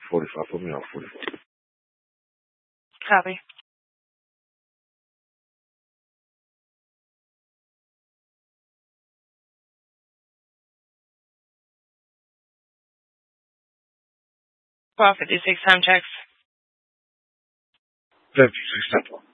45. Put me on 45. Copy. Well, 56 time checks. 56 tempo.